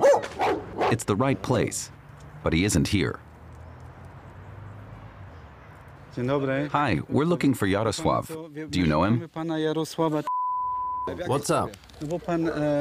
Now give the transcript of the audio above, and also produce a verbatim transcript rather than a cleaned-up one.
It's the right place, but he isn't here. Dzień dobry. Hi, we're looking for Yarosław. Do you know him? Pana Jarosława. What's up? Bo pan e,